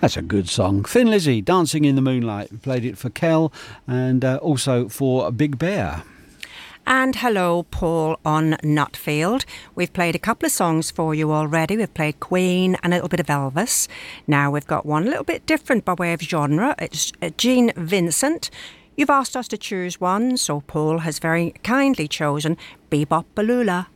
That's a good song. Thin Lizzy, Dancing in the Moonlight. We played it for Kel and also for Big Bear. And hello, Paul on Nutfield. We've played a couple of songs for you already. We've played Queen and a little bit of Elvis. Now we've got one a little bit different by way of genre. It's Gene Vincent. You've asked us to choose one, so Paul has very kindly chosen Bebop Balula.